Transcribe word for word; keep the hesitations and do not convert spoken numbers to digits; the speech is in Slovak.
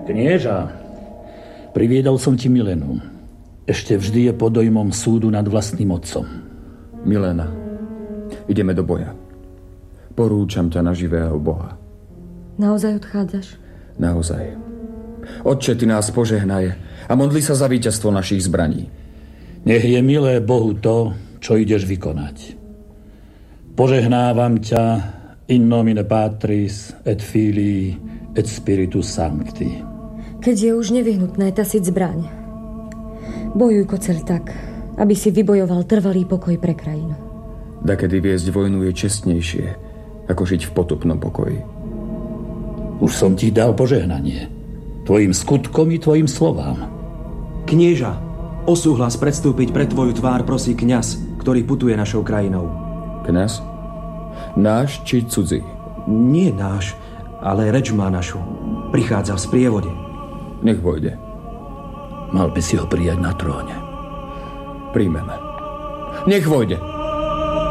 Knieža, priviedol som ti Milenu. Ešte vždy je pod dojmom súdu nad vlastným otcom. Milena, ideme do boja. Porúčam ťa na živého Boha. Naozaj odchádzaš? Naozaj. Otče, ty nás požehnaj a modli sa za víťazstvo našich zbraní. Nech je milé Bohu to, čo ideš vykonať. Požehnávam ťa in nomine Patris et Filii et Spiritus Sancti. Keď je už nevyhnutné tasiť zbraň, bojuj, Kocel, tak, aby si vybojoval trvalý pokoj pre krajinu. Dakedy viesť vojnu je čestnejšie, ako žiť v potupnom pokoji. Už som ti dal požehnanie. Tvojim skutkom i tvojim slovám. Knieža, o súhlas predstúpiť pred tvoju tvár prosí kňaz, ktorý putuje našou krajinou. Kňaz? Náš či cudzí? Nie náš, ale reč má našu. Prichádza v sprievode. Nech vojde. Mal by si ho prijať na tróne. Príjmeme. Nech vojde.